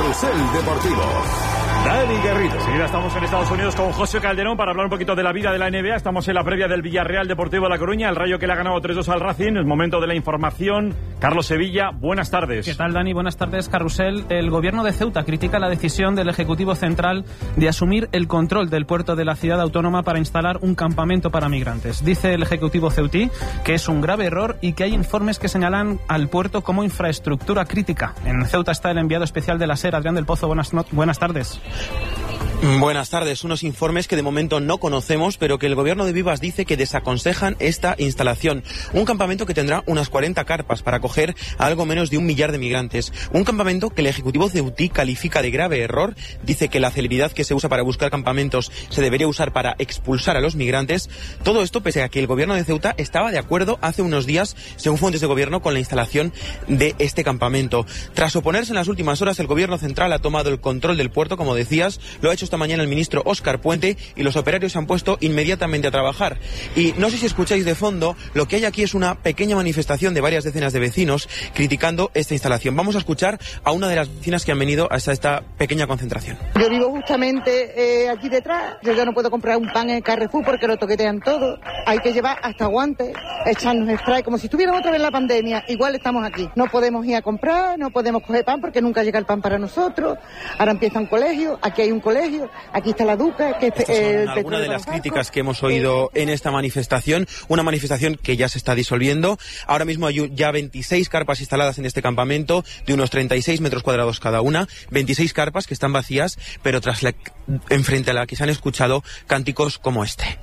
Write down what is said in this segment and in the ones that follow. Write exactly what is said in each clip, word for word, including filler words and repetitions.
Carrusel Deportivo. Dani Garrido. Enseguida estamos en Estados Unidos con José Calderón para hablar un poquito de la vida de la N B A. Estamos en la previa del Villarreal Deportivo de La Coruña, el Rayo que le ha ganado tres dos al Racing. Es momento de la información. Carlos Sevilla, buenas tardes. ¿Qué tal, Dani? Buenas tardes, Carrusel. El gobierno de Ceuta critica la decisión del Ejecutivo Central de asumir el control del puerto de la ciudad autónoma para instalar un campamento para migrantes. Dice el Ejecutivo ceutí que es un grave error y que hay informes que señalan al puerto como infraestructura crítica. En Ceuta está el enviado especial de la SER, Adrián del Pozo. Buenas, no- buenas tardes. Buenas tardes. Unos informes que de momento no conocemos, pero que el gobierno de Vivas dice que desaconsejan esta instalación. Un campamento que tendrá unas cuarenta carpas para acoger a algo menos de un millar de migrantes. Un campamento que el Ejecutivo ceutí califica de grave error. Dice que la celeridad que se usa para buscar campamentos se debería usar para expulsar a los migrantes. Todo esto pese a que el gobierno de Ceuta estaba de acuerdo hace unos días, según fuentes de gobierno, con la instalación de este campamento. Tras oponerse en las últimas horas, el gobierno central ha tomado el control del puerto, como decías. Lo ha hecho esta mañana el ministro Óscar Puente y los operarios se han puesto inmediatamente a trabajar. Y no sé si escucháis de fondo, lo que hay aquí es una pequeña manifestación de varias decenas de vecinos criticando esta instalación. Vamos a escuchar a una de las vecinas que han venido hasta esta pequeña concentración. Yo vivo justamente eh, aquí detrás. Yo ya no puedo comprar un pan en Carrefour porque lo toquetean todo. Hay que llevar hasta guantes, echarnos spray, como si estuviéramos otra vez en la pandemia. Igual estamos aquí. No podemos ir a comprar, no podemos coger pan porque nunca llega el pan para nosotros. Ahora empieza un colegio, aquí hay un colegio, aquí está la Duca. Que Estas son eh, el algunas de las Banco. críticas que hemos oído en esta manifestación, una manifestación que ya se está disolviendo. Ahora mismo hay ya veintiséis carpas instaladas en este campamento, de unos treinta y seis metros cuadrados cada una, veintiséis carpas que están vacías, pero tras la, enfrente a la que se han escuchado cánticos como este.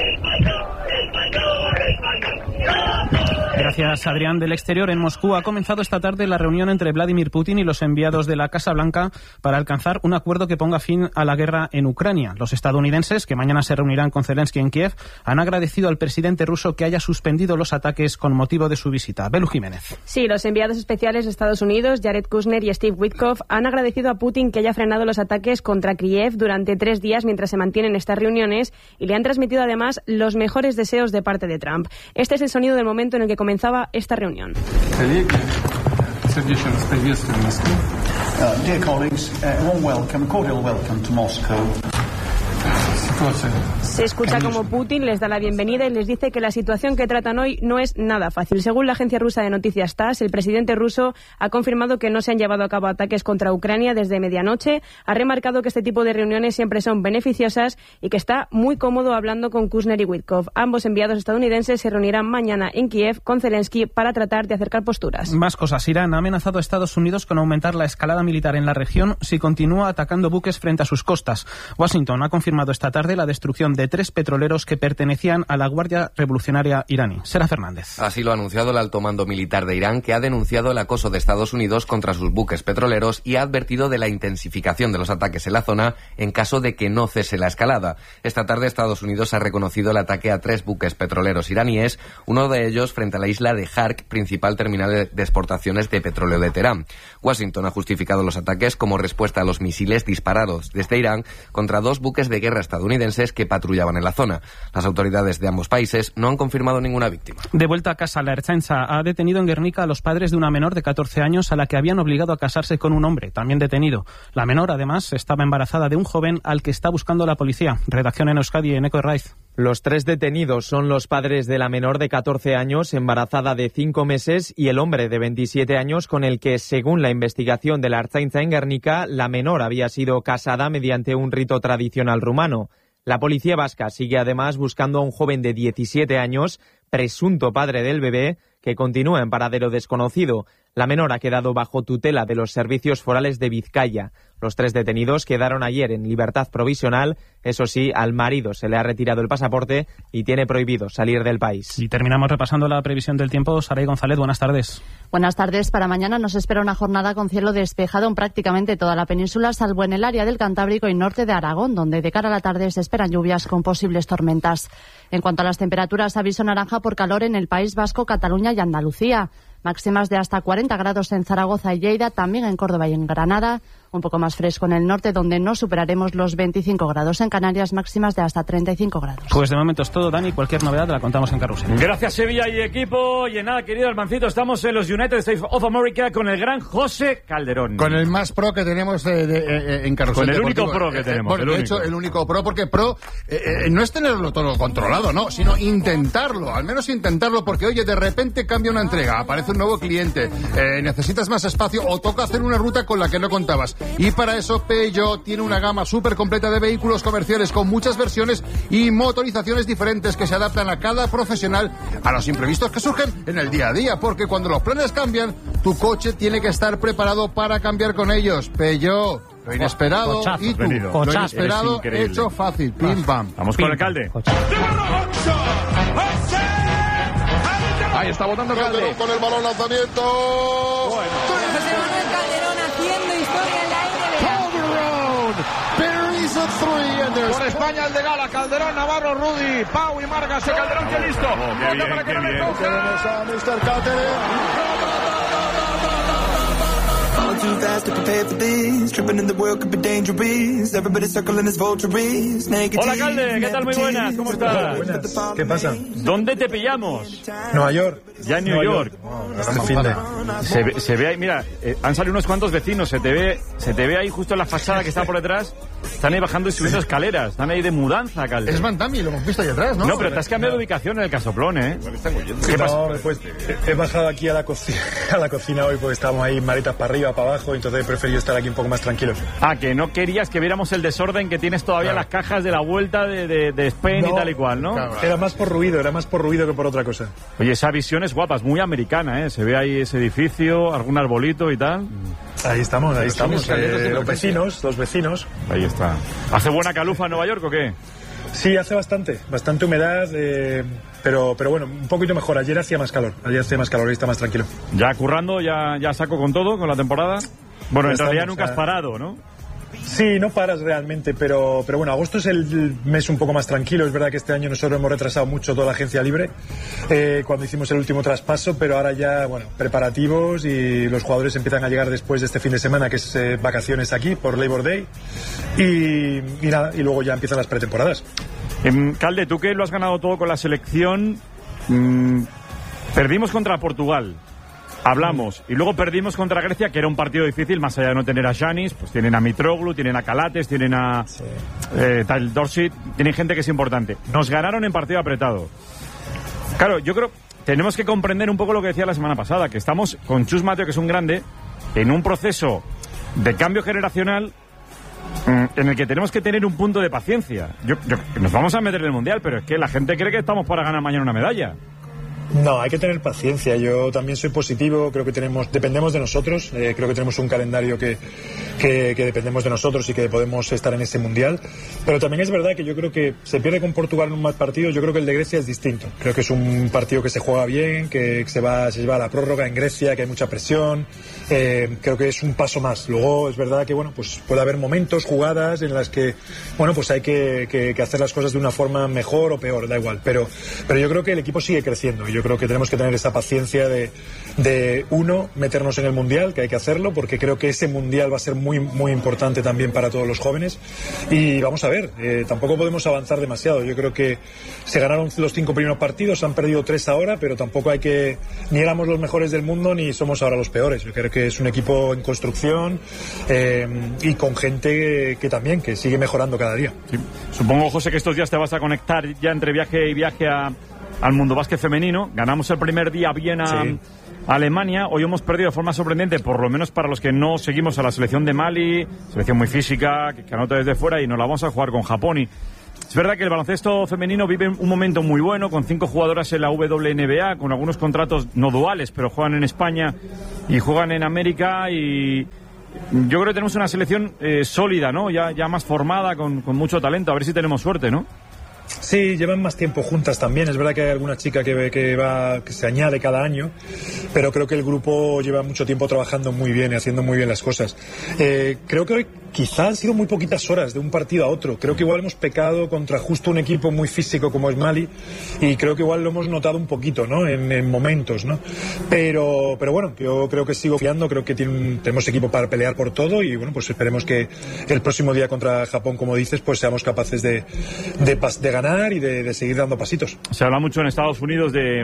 Gracias, Adrián. Del exterior, en Moscú ha comenzado esta tarde la reunión entre Vladimir Putin y los enviados de la Casa Blanca para alcanzar un acuerdo que ponga fin a la guerra en Ucrania. Los estadounidenses, que mañana se reunirán con Zelensky en Kiev, han agradecido al presidente ruso que haya suspendido los ataques con motivo de su visita. Belu Jiménez. Sí, los enviados especiales de Estados Unidos, Jared Kushner y Steve Witkoff, han agradecido a Putin que haya frenado los ataques contra Kiev durante tres días mientras se mantienen estas reuniones y le han transmitido además los mejores deseos de parte de Trump. Este es el sonido del momento en el que comenzaba esta reunión. Uh, dear colleagues, uh, warm welcome, cordial welcome to Moscow. Se escucha como Putin les da la bienvenida y les dice que la situación que tratan hoy no es nada fácil. Según la agencia rusa de noticias TASS, el presidente ruso ha confirmado que no se han llevado a cabo ataques contra Ucrania desde medianoche. Ha remarcado que este tipo de reuniones siempre son beneficiosas y que está muy cómodo hablando con Kushner y Witkoff. Ambos enviados estadounidenses se reunirán mañana en Kiev con Zelensky para tratar de acercar posturas. Más cosas. Irán ha amenazado a Estados Unidos con aumentar la escalada militar en la región si continúa atacando buques frente a sus costas. Washington ha confirmado esta tarde la destrucción de tres petroleros que pertenecían a la Guardia Revolucionaria iraní. Sera Fernández. Así lo ha anunciado el alto mando militar de Irán, que ha denunciado el acoso de Estados Unidos contra sus buques petroleros y ha advertido de la intensificación de los ataques en la zona en caso de que no cese la escalada. Esta tarde Estados Unidos ha reconocido el ataque a tres buques petroleros iraníes, uno de ellos frente a la isla de Hark, principal terminal de exportaciones de petróleo de Teherán. Washington ha justificado los ataques como respuesta a los misiles disparados desde Irán contra dos buques de guerra estadounidenses que patrullaban en la zona. Las autoridades de ambos países no han confirmado ninguna víctima. De vuelta a casa, la Ertzaintza ha detenido en Guernica a los padres de una menor de catorce años a la que habían obligado a casarse con un hombre, también detenido. La menor, además, estaba embarazada de un joven al que está buscando la policía. Redacción en Euskadi, en Eco Raiz. Los tres detenidos son los padres de la menor de catorce años, embarazada de cinco meses, y el hombre de veintisiete años con el que, según la investigación de la Ertzaintza en Guernica, la menor había sido casada mediante un rito tradicional rumano. La policía vasca sigue además buscando a un joven de diecisiete años, presunto padre del bebé, que continúa en paradero desconocido. La menor ha quedado bajo tutela de los servicios forales de Vizcaya. Los tres detenidos quedaron ayer en libertad provisional. Eso sí, al marido se le ha retirado el pasaporte y tiene prohibido salir del país. Y terminamos repasando la previsión del tiempo. Saray González, buenas tardes. Buenas tardes. Para mañana nos espera una jornada con cielo despejado en prácticamente toda la península, salvo en el área del Cantábrico y norte de Aragón, donde de cara a la tarde se esperan lluvias con posibles tormentas. En cuanto a las temperaturas, aviso naranja por calor en el País Vasco, Cataluña y Andalucía. Máximas de hasta cuarenta grados en Zaragoza y Lleida, también en Córdoba y en Granada. Un poco más fresco en el norte, donde no superaremos los veinticinco grados. En Canarias, máximas de hasta treinta y cinco grados. Pues de momento es todo, Dani. Cualquier novedad la contamos en Carrusel. Gracias, Sevilla y equipo. Y en nada, querido Almancito, estamos en los United States of America con el gran José Calderón. Con el más pro que tenemos de, de, de, en Carrusel Con el Deportivo. único pro que eh, tenemos. Bueno, el de único. hecho, el único pro, porque pro eh, eh, no es tenerlo todo controlado, no, sino intentarlo. Al menos intentarlo, porque oye, de repente cambia una entrega, aparece un nuevo cliente, eh, necesitas más espacio o toca hacer una ruta con la que no contabas. Y para eso Peugeot tiene una gama súper completa de vehículos comerciales con muchas versiones y motorizaciones diferentes que se adaptan a cada profesional, a los imprevistos que surgen en el día a día, porque cuando los planes cambian, tu coche tiene que estar preparado para cambiar con ellos. Peugeot, lo inesperado Cochazo, y tú, venido. lo Cochazo. inesperado Eres hecho fácil, pim pam. Vamos con el Calde. Ahí está botando Calderón con el balón lanzamiento. Bueno. José Manuel Calderón haciendo historia en la N B A. Por España el de Gala, Calderón, Navarro, Rudy, Pau y Margas. Calderón, que listo. Oh, bien, para que no le Tenemos a mister Calderón. Too fast to prepare for this. Tripping in the world could be dangerous. Everybody circling his vultures. Hola, Calde, ¿qué tal? Muy buenas, ¿cómo estás? Buenas. ¿Qué pasa? ¿Dónde te pillamos? Nueva York. Ya en New Nueva York. York. Este fin de... Se ve, se ve ahí, mira, eh, han salido unos cuantos vecinos, se te ve se te ve ahí justo en la fachada que está por detrás. Están ahí bajando y subiendo escaleras, están ahí de mudanza, Calde. Es Van Damme, lo hemos visto ahí atrás, ¿no? No, pero te has cambiado de ubicación en el Casoplón, ¿eh? ¿Qué pasa? No, pues he bajado aquí a la, cocina, a la cocina hoy porque estábamos ahí maletas para arriba, para abajo, entonces he preferido estar aquí un poco más tranquilo. Ah, que no querías que viéramos el desorden que tienes todavía Claro. las cajas de la vuelta de, de, de Spain No, y tal y cual, ¿no? Claro. Era más por ruido, era más por ruido que por otra cosa. Oye, esa visión es guapa, es muy americana, ¿eh? Se ve ahí ese edificio, algún arbolito y tal. Ahí estamos, ahí Pero son estamos. escaleras de Eh, los emergencia. vecinos, los vecinos. Ahí está. ¿Hace buena calufa en Nueva York o qué? Sí, hace bastante, bastante humedad, eh, pero, pero bueno, un poquito mejor. Ayer hacía más calor, ayer hacía más calor y está más tranquilo. Ya currando, ya, ya saco con todo, con la temporada. Bueno, Ya en realidad estamos, nunca has a- parado, ¿no? Sí, no paras realmente, pero, pero bueno, agosto es el mes un poco más tranquilo. Es verdad que este año nosotros hemos retrasado mucho toda la agencia libre eh, cuando hicimos el último traspaso, pero ahora ya, bueno, preparativos y los jugadores empiezan a llegar después de este fin de semana, que es eh, vacaciones aquí por Labor Day, y, y nada, y luego ya empiezan las pretemporadas. Em, Calde, tú que lo has ganado todo con la selección, mm, perdimos contra Portugal. Hablamos, y luego perdimos contra Grecia, que era un partido difícil, más allá de no tener a Giannis, pues tienen a Mitroglou, tienen a Calates, tienen a Sí. eh, tal Dorsey, tienen gente que es importante. Nos ganaron en partido apretado. Claro, yo creo, tenemos que comprender un poco lo que decía la semana pasada, que estamos con Chus Mateo, que es un grande, en un proceso de cambio generacional mm, en el que tenemos que tener un punto de paciencia. Yo, yo- nos vamos a meter en el Mundial, pero es que la gente cree que estamos para ganar mañana una medalla. No, hay que tener paciencia. Yo también soy positivo. Creo que tenemos, dependemos de nosotros. Eh, creo que tenemos un calendario que, que, que dependemos de nosotros y que podemos estar en ese mundial. Pero también es verdad que yo creo que se pierde con Portugal en un mal partido. Yo creo que el de Grecia es distinto. Creo que es un partido que se juega bien, que se va, se lleva a la prórroga en Grecia, que hay mucha presión. Eh, creo que es un paso más. Luego es verdad que bueno, pues puede haber momentos, jugadas en las que bueno, pues hay que, que, que hacer las cosas de una forma mejor o peor, da igual. Pero, pero yo creo que el equipo sigue creciendo. Yo creo que tenemos que tener esa paciencia de, de, uno, meternos en el Mundial, que hay que hacerlo, porque creo que ese Mundial va a ser muy, muy importante también para todos los jóvenes. Y vamos a ver, eh, tampoco podemos avanzar demasiado. Yo creo que se ganaron los cinco primeros partidos, han perdido tres ahora, pero tampoco hay que, ni éramos los mejores del mundo, ni somos ahora los peores. Yo creo que es un equipo en construcción eh, y con gente que también, que sigue mejorando cada día. Sí. Supongo, José, que estos días te vas a conectar ya entre viaje y viaje a, al mundo básquet femenino. Ganamos el primer día bien a, Sí. a Alemania. Hoy hemos perdido de forma sorprendente, por lo menos para los que no seguimos a la selección de Mali, selección muy física, que, que anota desde fuera, y nos la vamos a jugar con Japón. Y es verdad que el baloncesto femenino vive un momento muy bueno, con cinco jugadoras en la W N B A, con algunos contratos no duales, pero juegan en España y juegan en América, y yo creo que tenemos una selección eh, sólida, ¿no? Ya, ya más formada, con, con mucho talento. A ver si tenemos suerte, ¿no? Sí, llevan más tiempo juntas también. Es verdad que hay alguna chica que, que, va, que se añade cada año, pero creo que el grupo lleva mucho tiempo trabajando muy bien y haciendo muy bien las cosas. Eh, creo que hoy quizá han sido muy poquitas horas de un partido a otro. Creo que igual hemos pecado contra justo un equipo muy físico como es Mali, y creo que igual lo hemos notado un poquito, ¿no? En, en momentos, ¿no? Pero, pero bueno, yo creo que sigo fiando, creo que tiene un, tenemos equipo para pelear por todo, y bueno, pues esperemos que el próximo día contra Japón, como dices, pues seamos capaces de, de, de ganar y de, de seguir dando pasitos. Se habla mucho en Estados Unidos de,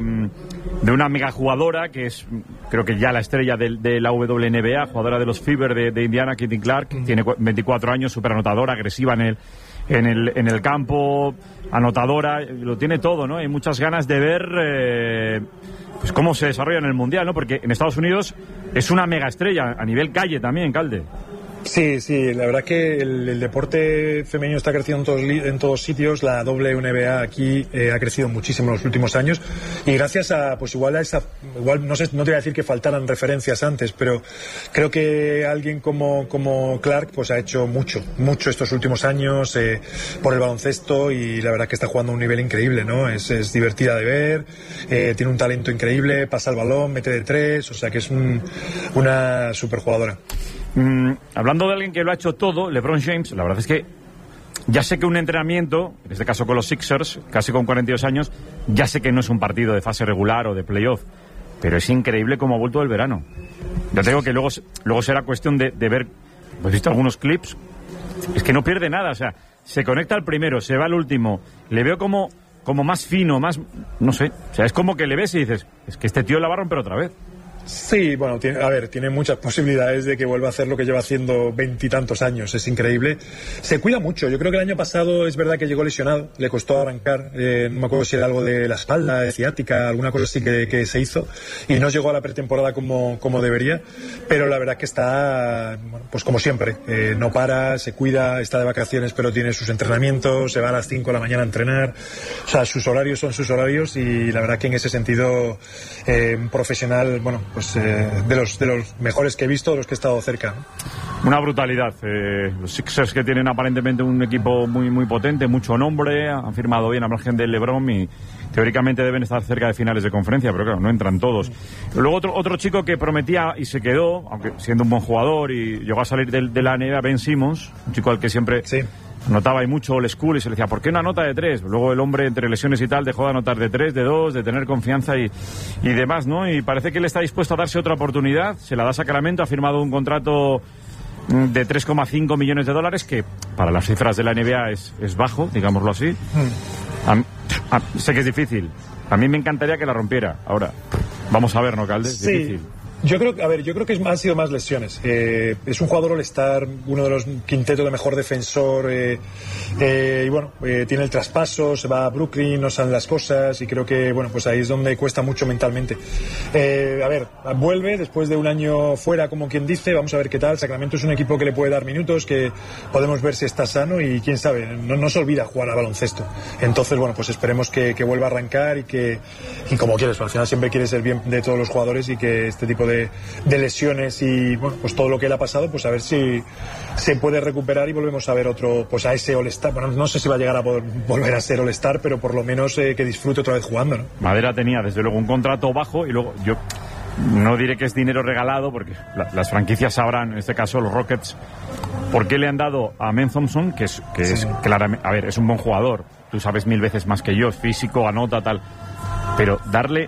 de una mega jugadora que es, creo que ya la estrella de, de la W N B A, jugadora de los Fever de, de Indiana, Caitlin Clark, mm. tiene veinticuatro años, súper anotadora, agresiva en el, en el en el campo, anotadora, lo tiene todo, ¿no? Hay muchas ganas de ver eh, pues cómo se desarrolla en el Mundial, ¿no? Porque en Estados Unidos es una mega estrella, a nivel calle también, Calde. Sí, sí, la verdad que el, el deporte femenino está creciendo en todos, en todos sitios. La W N B A aquí eh, ha crecido muchísimo en los últimos años, y gracias a, pues igual a esa, igual no sé, no te voy a decir que faltaran referencias antes, pero creo que alguien como, como Clark pues ha hecho mucho, mucho estos últimos años eh, por el baloncesto, y la verdad que está jugando a un nivel increíble, ¿no? Es, es divertida de ver, eh, tiene un talento increíble, pasa el balón, mete de tres, o sea que es un, una superjugadora. Mm, hablando de alguien que lo ha hecho todo, LeBron James, la verdad es que ya sé que un entrenamiento, en este caso con los Sixers, casi con cuarenta y dos años, ya sé que no es un partido de fase regular o de playoff, pero es increíble cómo ha vuelto el verano. Ya te digo que luego, luego será cuestión de, de ver, he visto algunos clips, es que no pierde nada, o sea, se conecta al primero, se va al último, le veo como, como más fino, más, no sé, o sea, es como que le ves y dices, es que este tío la va a romper otra vez. Sí, bueno, tiene, a ver, tiene muchas posibilidades de que vuelva a hacer lo que lleva haciendo veintitantos años, es increíble. Se cuida mucho, yo creo que el año pasado es verdad que llegó lesionado, le costó arrancar, eh, no me acuerdo si era algo de la espalda, de ciática, alguna cosa así que, que se hizo, y no llegó a la pretemporada como, como debería, pero la verdad que está, bueno, pues como siempre, eh, no para, se cuida, está de vacaciones pero tiene sus entrenamientos, se va a las cinco de la mañana a entrenar, o sea, sus horarios son sus horarios, y la verdad que en ese sentido, eh, un profesional, bueno, pues eh, de los de los mejores que he visto, de los que he estado cerca. Una brutalidad. Eh, los Sixers, que tienen aparentemente un equipo muy muy potente, mucho nombre, han firmado bien a margen del LeBron y teóricamente deben estar cerca de finales de conferencia, pero claro, no entran todos. Luego otro otro chico que prometía y se quedó, aunque siendo un buen jugador, y llegó a salir de, de la N B A, Ben Simmons, un chico al que siempre... Sí. Anotaba ahí mucho old school y se le decía, ¿por qué una nota de tres? Luego el hombre, entre lesiones y tal, dejó de anotar de tres, de dos, de tener confianza y, y demás, ¿no? Y parece que él está dispuesto a darse otra oportunidad. Se la da Sacramento, ha firmado un contrato de tres coma cinco millones de dólares, que para las cifras de la N B A es, es bajo, digámoslo así. Mm. A, a, sé que es difícil. A mí me encantaría que la rompiera. Ahora, vamos a ver, ¿no, Calde? Es sí. Difícil. Yo creo, a ver, yo creo que es, han sido más lesiones. Eh, es un jugador all-star, uno de los quintetos de mejor defensor, eh, eh, y bueno, eh, tiene el traspaso, se va a Brooklyn, no salen las cosas, y creo que, bueno, pues ahí es donde cuesta mucho mentalmente. Eh, a ver, vuelve después de un año fuera, como quien dice, vamos a ver qué tal. Sacramento es un equipo que le puede dar minutos, que podemos ver si está sano, y quién sabe, no, no se olvida jugar a baloncesto. Entonces, bueno, pues esperemos que, que vuelva a arrancar, y que, y como quieres, al final siempre quieres el bien de todos los jugadores, y que este tipo de De, de lesiones y bueno, pues todo lo que él ha pasado, pues a ver si se puede recuperar y volvemos a ver otro, pues a ese All-Star. Bueno, no sé si va a llegar a volver a ser All-Star, pero por lo menos eh, que disfrute otra vez jugando, ¿no? Madera tenía desde luego un contrato bajo, y luego yo no diré que es dinero regalado, porque la, las franquicias sabrán, en este caso los Rockets, por qué le han dado a Men Thompson, que es, que sí. es claramente, a ver, es un buen jugador, tú sabes mil veces más que yo, es físico, anota, tal, pero darle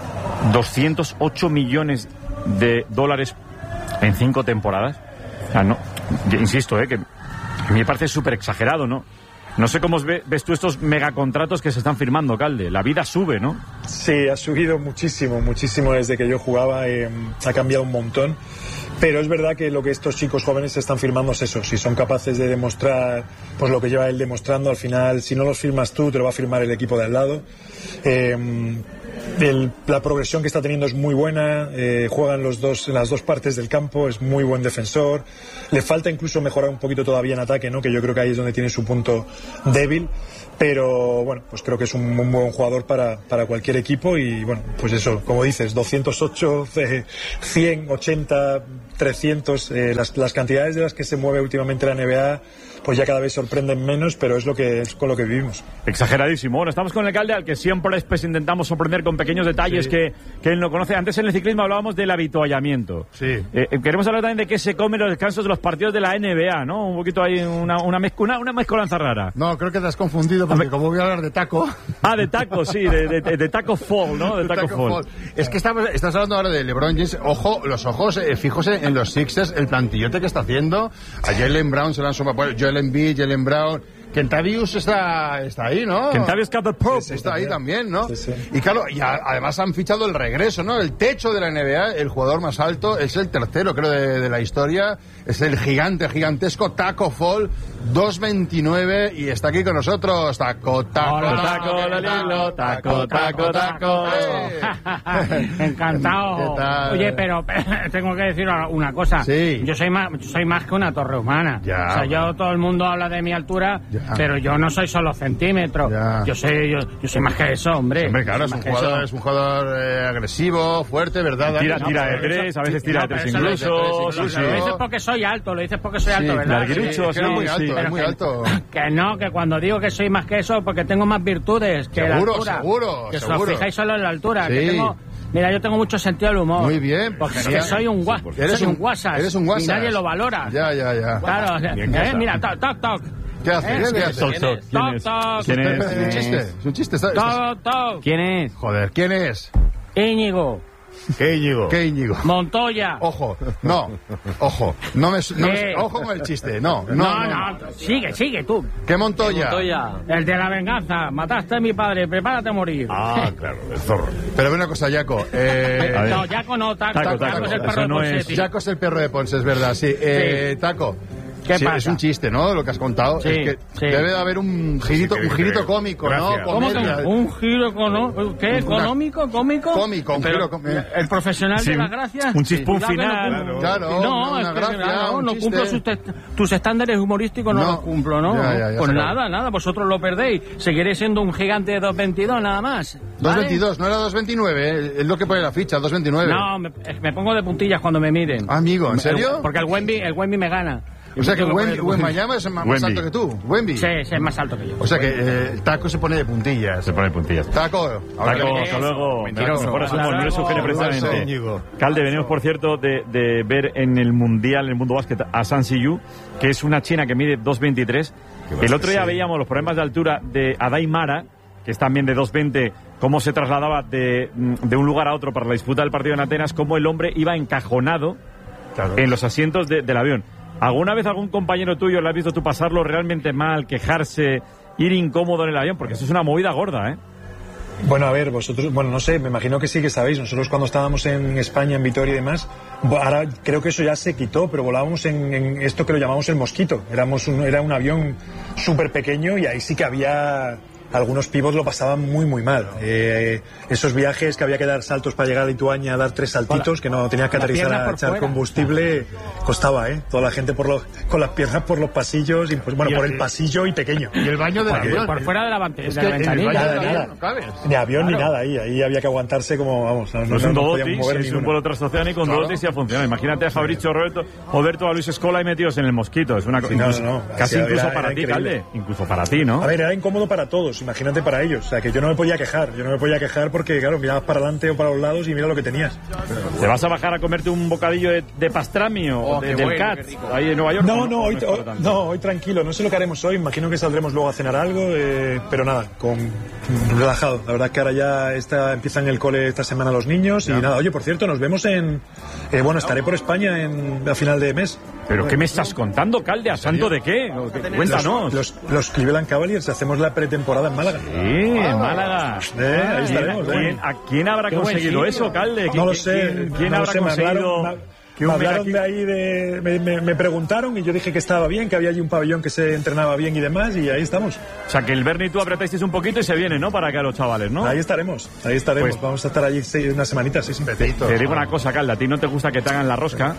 doscientos ocho millones de dólares en cinco temporadas, o sea, no, yo insisto, eh, que a mí me parece súper exagerado, ¿no? No sé cómo ve, ves tú estos megacontratos que se están firmando, Calde. La vida sube, ¿no? Sí, ha subido muchísimo, muchísimo desde que yo jugaba, eh, ha cambiado un montón. Pero es verdad que lo que estos chicos jóvenes están firmando es eso. Si son capaces de demostrar pues lo que lleva él demostrando, al final, si no los firmas tú, te lo va a firmar el equipo de al lado. Eh, el, la progresión que está teniendo es muy buena, eh, juegan los dos, en las dos partes del campo, es muy buen defensor. Le falta incluso mejorar un poquito todavía en ataque, ¿no? Que yo creo que ahí es donde tiene su punto débil. Pero bueno, pues creo que es un, un buen jugador para, para cualquier equipo. Y bueno, pues eso, como dices, doscientos ocho, cien, ochenta, trescientos. Eh, las, las cantidades de las que se mueve últimamente la N B A pues ya cada vez sorprenden menos, pero es lo que es con lo que vivimos. Exageradísimo. Bueno, estamos con el alcalde, al que siempre pues, intentamos sorprender con pequeños detalles sí. que, que él no conoce. Antes en el ciclismo hablábamos del habituallamiento. Sí. Eh, queremos hablar también de qué se come en los descansos de los partidos de la N B A, ¿no? Un poquito ahí, una, una, mezc una, una mezcolanza rara. No, creo que te has confundido, porque como voy a hablar de taco... Ah, de taco, sí, de, de, de, de taco fall, ¿no? De, de taco, taco fall. fall. Es que estamos, estás hablando ahora de LeBron James. Ojo, los ojos eh, fijos en los Sixers, el plantillote que está haciendo. A Jalen Brown se le han sumado... Bueno, Joel Embiid, Jalen Brown... Kentavious está, está ahí, ¿no? Kentavious got the Pope. Sí, está ahí también, ¿no? Sí, sí. Y claro, y a, además han fichado el regreso, ¿no? El techo de la N B A, el jugador más alto, es el tercero, creo, de, de la historia. Es el gigante, gigantesco Taco Fall, dos veintinueve, y está aquí con nosotros. Taco, taco, Hola, taco, taco, taco, taco, taco, taco. ¡Eh! Encantado. ¿Qué tal? Oye, pero tengo que decir una cosa. Sí. Yo soy más, soy más que una torre humana. Ya, o sea, yo, todo el mundo habla de mi altura, ya. pero yo no soy solo centímetros. Ya. Yo soy, yo, yo soy más que eso, hombre. Hombre, claro, es un, jugador, es un jugador eh, agresivo, fuerte, ¿verdad? Tira, tira de tres, a veces tira de tres incluso. Sí, sí. Lo dices porque soy alto, lo dices porque soy alto, sí, ¿verdad? Larguirucho, sí, sí, muy alto, sí. es muy que, alto. Que no, que cuando digo que soy más que eso, porque tengo más virtudes que seguro, la altura. Seguro, que seguro. os fijáis solo en la altura. Sí. Que tengo, mira, yo tengo mucho sentido del humor. Muy bien. Porque sí, es que soy un guas, sí, eres soy un un guasas. Eres un guasas. Y nadie lo valora. Ya, ya, ya. Claro, bien, eh, mira, toc, toc, toc. ¿Qué haces? ¿Eh? ¿Qué haces? Toc, toc. ¿Quién es? Toc, ¿Quién es? Es un chiste, es un chiste. Está, toc, toc. ¿Quién es? Joder, ¿quién es? Íñigo. ¿Qué Íñigo? ¿Qué Íñigo? Montoya. Ojo, no, ojo, no me, no me- Eh. ojo con el chiste, no, no, No, no. no, sigue, sigue tú. ¿Qué Montoya? El de la venganza. Mataste a mi padre, prepárate a morir. Ah, claro, el zorro. Pero ve una cosa, Jaco. Eh, No, Jaco no, Taco. Taco, Taco, Taco, es el eso perro de no es- Ponseti. Jaco es el perro de Ponce, es verdad, sí. Eh, Taco. ¿Qué sí, pasa? Es un chiste, ¿no? Lo que has contado. Sí, es que sí. debe de haber un girito, un girito cómico, Gracias. ¿no? ¿Cómo que Comedia. un giro económico? ¿Qué? Una- ¿Económico? ¿Cómico? Cómico, un Pero giro cómico. el profesional Sí, de las gracias. un chispún Cuidado que final. No, cumplo. Claro, no, una es que gracia, no, un no chiste. cumplo sus te- tus estándares humorísticos, no, No. los cumplo, ¿no? Ya, ya, ya, pues se nada, acabó. nada, vosotros lo perdéis. Seguiré siendo un gigante de dos veintidós, nada más. dos ¿vale? veintidós, no era dos veintinueve, eh, es lo que pone la ficha, dos veintinueve. No, me, me pongo de puntillas cuando me miren. Ah, amigo, ¿en serio? Porque el Wemby, el Wemby me gana. O sea que Yo tengo Wemby, que- Wembanyama es más, más Wemby. alto que tú. Wemby. Sí, sí, es más alto que yo. O sea que eh, el taco se pone de puntillas. Se pone puntillas. Taco, ahora Taco, que- hasta luego. Mentiroso. Mejor Hasta humor, no eres luego. Eugenio precisamente. Íñigo. Calde, venimos por cierto de, de ver en el Mundial, en el mundo básquet, a San Siyu, que es una china que mide dos veintitrés. El otro día sí. veíamos los problemas de altura de Adai Mara, que es también de dos veinte, cómo se trasladaba de, de un lugar a otro para la disputa del partido en Atenas, cómo el hombre iba encajonado Claro. en los asientos de- del avión. ¿Alguna vez algún compañero tuyo le has visto tú pasarlo realmente mal, quejarse, ir incómodo en el avión? Porque eso es una movida gorda, ¿eh? Bueno, a ver, vosotros, bueno, no sé, me imagino que sí que sabéis. Nosotros cuando estábamos en España, en Vitoria y demás, bo- ahora creo que eso ya se quitó, pero volábamos en, en esto que lo llamamos el Mosquito. Éramos un, era un avión súper pequeño y ahí sí que había... Algunos pibos lo pasaban muy, muy mal. Eh, esos viajes que había que dar saltos para llegar a Lituania, dar tres saltitos, que no tenías que Con las aterrizar piernas a por echar fuera. combustible, costaba, ¿eh? Toda la gente por los, con las piernas por los pasillos, y pues, bueno, Y por el- el pasillo y pequeño. Y el baño del Porque- avión. Por fuera de la, vante- Es de que la en el ventanilla. baño del nada, avión nada. no cabes. Ni avión Claro. ni nada, ahí, ahí había que aguantarse como, vamos, no, No no, es no un nos Dodotis, podíamos mover es un ninguno. vuelo transoceánico con Claro. Dodotis y ha funcionado. Imagínate a Fabricio Roberto, Roberto, a Luis Escola y metidos en el Mosquito. Es una co- Sí, no, incluso- no, no. casi Era- incluso era para ti, increíble. Calde. Incluso para ti, ¿no? A ver, era incómodo para todos, imagínate para ellos. O sea, que yo no me podía quejar, yo no me podía quejar porque, claro, mirabas para adelante o para los lados y mira lo que tenías. ¿Te vas a bajar a comerte un bocadillo de, de pastrami o Oh, de- qué del bueno, Cat qué rico. ahí en Nueva York? No, ¿O no, hoy, es para hoy- tanto? no, hoy tranquilo, no sé lo que haremos hoy, imagino que saldremos luego a cenar algo, eh, pero nada, con relajado. La verdad que ahora ya está, empiezan el cole esta semana los niños y nada, oye, por cierto, nos vemos en, eh, bueno, estaré por España en, a final de mes. ¿Pero qué me estás contando, Calde? ¿A santo de qué? Cuéntanos. Los, los, los Cleveland Cavaliers, hacemos la pretemporada en Málaga. Sí, en Málaga. Eh, Ah, ahí estaremos, ¿quién, eh. ¿A quién habrá Qué buen conseguido sitio. eso, Calde? No lo ¿Quién- sé, ¿Quién, quién no lo habrá sé, me conseguido hablaron, que me un hablaron Megaki- de ahí, de, me, me- me preguntaron y yo dije que estaba bien, que había allí un pabellón que se entrenaba bien y demás, y ahí estamos. O sea, que el Bernie y tú apretáis un poquito y se viene, ¿no? Para que a los chavales, ¿no? Ahí estaremos, ahí estaremos. Pues- Vamos a estar allí seis, unas semanitas, seis mesecitos. Te digo una cosa, Calde, a ti no te gusta que te hagan la rosca,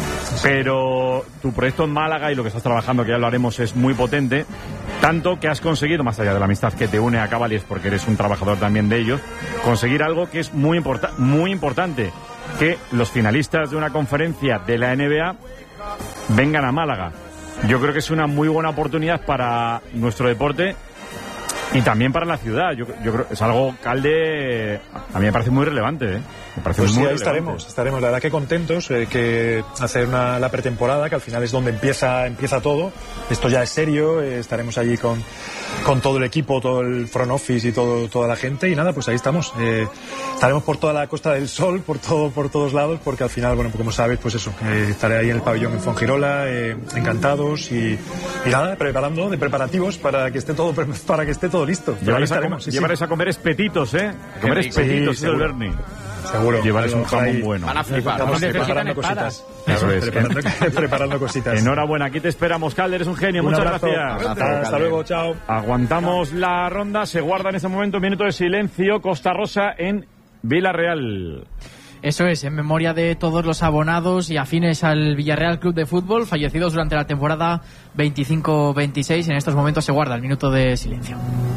pero tu proyecto en Málaga y lo que estás trabajando, que ya lo haremos, es muy potente. Tanto que has conseguido, más allá de la amistad que te une a Cavaliers, porque eres un trabajador también de ellos, conseguir algo que es muy, importa muy importante. que los finalistas de una conferencia de la N B A vengan a Málaga. Yo creo que es una muy buena oportunidad para nuestro deporte y también para la ciudad. Yo, yo creo que es algo, Calde, a mí me parece muy relevante, ¿eh? Me parece Pues muy sí, ahí relevante. estaremos, estaremos. La verdad que contentos, eh, que hacer una, la pretemporada, que al final es donde empieza empieza todo. Esto ya es serio, eh, estaremos allí con, con todo el equipo, todo el front office y todo, toda la gente. Y nada, pues ahí estamos. Eh, estaremos por toda la Costa del Sol, por todo por todos lados, porque al final, bueno, pues como sabes, pues eso, eh, estaré ahí en el pabellón en Fuengirola, eh, encantados y, y nada, preparando de preparativos para que esté todo para que esté todo listo. Llevaréis, a, estaremos, com sí, llevaréis sí. a comer espetitos, ¿eh? A comer rico. espetitos, Sí, es el seguro. Berni. Seguro. Llevaréis un Vamos por ahí. jamón bueno. Van a flipar. Vamos preparando cositas. Eso es, preparando, preparando cositas. Enhorabuena, aquí te esperamos, Calder, eres un genio. Un Muchas abrazo. gracias. Hasta, hasta luego, chao. Aguantamos la ronda, se guarda en este momento un minuto de silencio. Costa Rosa en Villarreal. Eso es, en memoria de todos los abonados y afines al Villarreal Club de Fútbol, fallecidos durante la temporada veinticinco veintiséis. En estos momentos se guarda el minuto de silencio.